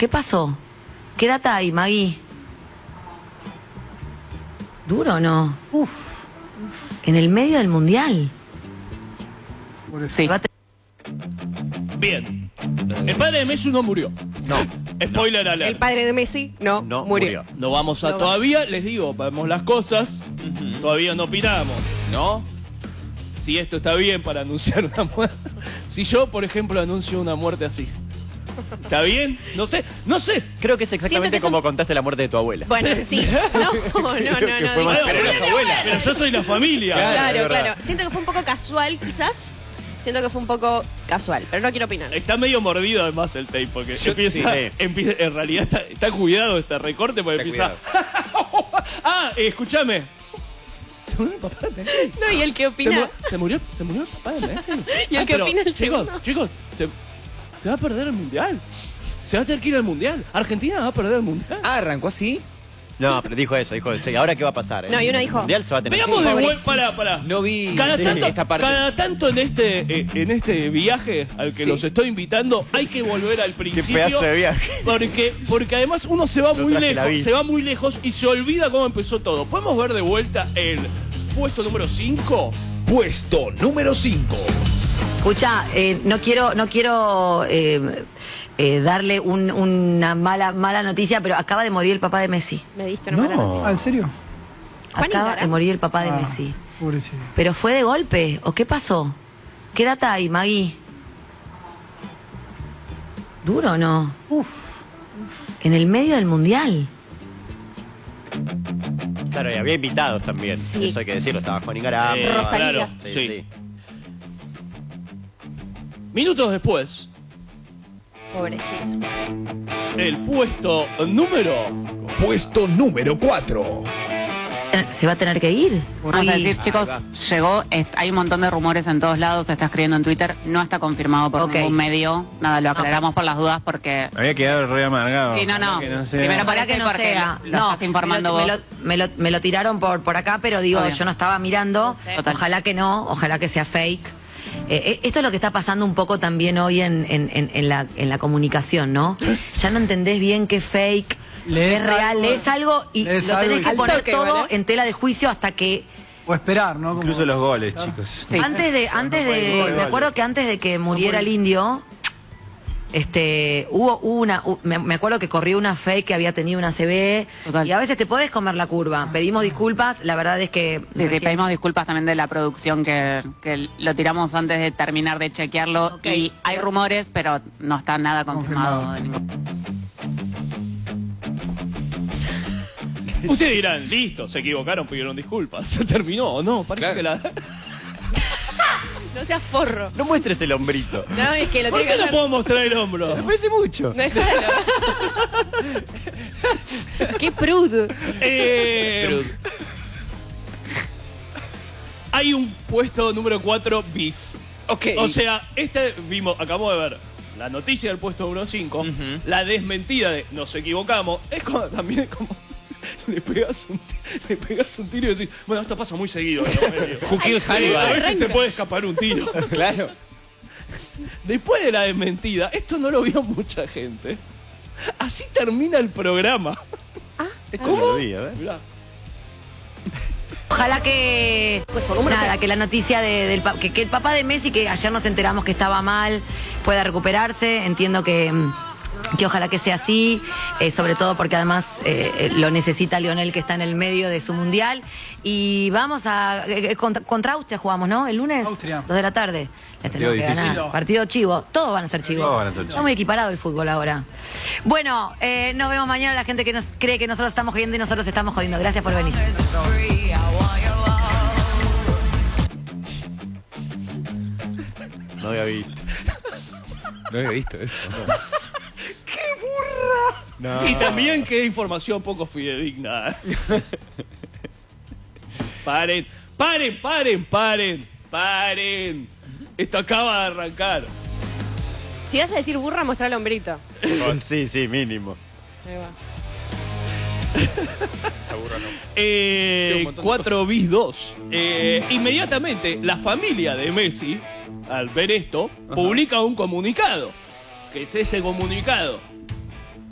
¿Qué pasó? Quédate ahí, Maggie. ¿Duro o no? Uf. En el medio del mundial. Sí. Bien. El padre de Messi no murió. No. Spoiler alert. El padre de Messi no murió. No vamos a No va. todavía, les digo, vemos las cosas. Todavía no opinamos, ¿no? Si esto está bien para anunciar una muerte. Si yo, por ejemplo, anuncio una muerte así. ¿Está bien? No sé, no sé. Creo que es exactamente Siento que como contaste la muerte de tu abuela. Bueno, sí. No. que fue más digo- Pero, Pero la abuela. pero yo soy la familia. Claro. es verdad. Claro. Siento que fue un poco casual, quizás. Siento que fue un poco casual, pero no quiero opinar. Está medio mordido además el tape, porque Yo- empieza, sí. en realidad está cuidado este recorte, porque Está empieza... escúchame. ¿Se murió el papá de Messi? No, y el que opina. ¿Se murió el papá de Messi? ¿Y el que pero, opina el segundo? Chicos, se va a perder el mundial. Se va a tener que ir al mundial. Argentina va a perder el mundial. Ah, ¿arrancó así? No, pero dijo eso, ¿y ahora qué va a pasar? No, y uno dijo, El mundial se va a tener Veamos que de ir. vuelta, pará. No vi Cada esta parte. tanto en este viaje al que los estoy invitando, hay que volver al Qué principio. pedazo de viaje. Porque además uno se va No muy traje la lejos, bici. se va muy lejos y se olvida cómo empezó todo. ¿Podemos ver de vuelta el puesto número 5? Puesto número 5. Escucha, no quiero darle una mala noticia, pero acaba de morir el papá de Messi. me diste una mala noticia. Ah, ¿en serio? Juan Acaba Ingara. de morir el papá de Ah, Messi. Pobrecito. ¿Pero fue de golpe o qué pasó? Quédate ahí, Maggie. ¿Duro o no? Uf. En el medio del mundial. Claro, y había invitados también. Sí. Eso hay que decirlo. Estaba Juan Ingaramo. Rosalía. Claro, Sí, sí. sí. Minutos después, Pobrecito. el puesto número... Puesto número 4. ¿Se va a tener que ir? Vamos a Maggie. decir, chicos, llegó, hay un montón de rumores en todos lados, se está escribiendo en Twitter, no está confirmado por Ok. ningún medio, nada, lo aclaramos por las dudas porque... Había quedado re amargado. Sí, no. Que no sea. Primero Ojalá que no porque sea. lo estás informando vos. Me lo tiraron por acá, pero digo, Obvio. yo no estaba mirando. Total. Ojalá que no, ojalá que sea fake. Esto es lo que está pasando un poco también hoy en la comunicación, ¿no? Ya no entendés bien qué es fake, qué Lees es real, algo, lees algo y lees lo algo tenés y- que Al poner toque, todo ¿vale? en tela de juicio hasta que... O esperar, ¿no? Como- Incluso los goles, chicos. Sí. Me acuerdo que antes de que muriera el indio, me acuerdo que corrió una fake que había tenido una CB Total. y a veces te podés comer la curva. Pedimos disculpas, la verdad es que... Sí, pedimos disculpas también de la producción que lo tiramos antes de terminar de chequearlo Ok. y hay rumores, pero no está nada confirmado. Confirmado. Ustedes dirán, listo, se equivocaron, pidieron disculpas. ¿Se terminó o no? Parece Claro. que la... No seas forro. No muestres el hombrito. No, es que lo ¿Por tiene qué que no hacer. puedo mostrar el hombro? Me parece mucho. No, déjalo. Qué prudo. Hay un puesto número 4 bis. Ok. O sea, acabamos de ver la noticia del puesto número 5, la desmentida de nos equivocamos, es también como le pegas un tiro y decís, bueno, esto pasa muy seguido. Who killed A Hannibal? veces se puede escapar un tiro. Claro. Después de la desmentida, esto no lo vio mucha gente. Así termina el programa. ¿Cómo? Lo vi, a ver. Mirá. Ojalá que... Nada, que la noticia que el papá de Messi, que ayer nos enteramos que estaba mal, pueda recuperarse. Entiendo que ojalá que sea así, sobre todo porque además lo necesita Lionel, que está en el medio de su mundial. Y vamos a... contra Austria jugamos, ¿no? El lunes, Austria. 2 de la tarde. La tenemos que difícil. ganar. Partido chivo. Todos van a ser chivos. Todos van a ser chivos. Está muy equiparado el fútbol ahora. Bueno, nos vemos mañana. La gente que nos cree que nosotros estamos jodiendo y nosotros estamos jodiendo. Gracias por venir. No había visto. No había visto eso. No. Y también qué información poco fidedigna. Paren. Esto acaba de arrancar. Si vas a decir burra, mostrar el hombrito. Sí, mínimo. Ahí va. Seguro no. un montón de 4 bis 2. Inmediatamente la familia de Messi, al ver esto, publica un comunicado. Que es este comunicado.